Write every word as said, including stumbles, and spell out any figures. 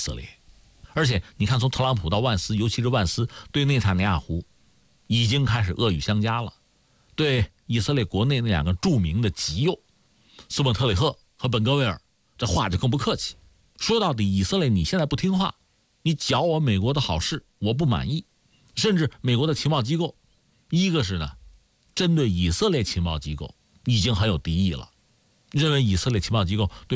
色列。而且你看，从特朗普到万斯，尤其是万斯对内塔尼亚胡已经开始恶语相加了，对以色列国内那两个著名的极右斯莫特里赫和本戈维尔，这话就更不客气。说到底，以色列你现在不听话，你搅我美国的好事，我不满意。甚至美国的情报机构，一个是呢，针对以色列情报机构已经很有敌意了，认为以色列情报机构对